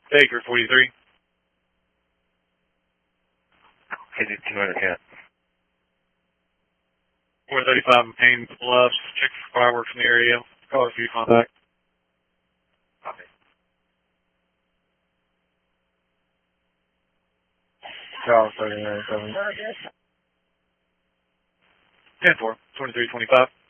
Baker 43. Is it 210? 435 Payne Bluffs. Check for fireworks in the area. Call if you contact. Okay. Charles 39, 7. 10-4, 2325.